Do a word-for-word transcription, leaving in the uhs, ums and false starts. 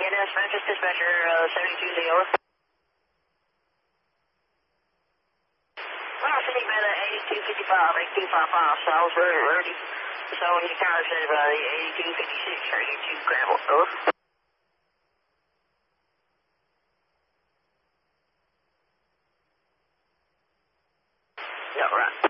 that's Memphis Dispatcher, uh, seventy-two zero. Well, I think about uh, eighty-two fifty-five, eighty-two fifty-five, so I was very ready. So he kind of said about the eighty-two fifty-six or eighty-two gravel stuff. Yeah, right.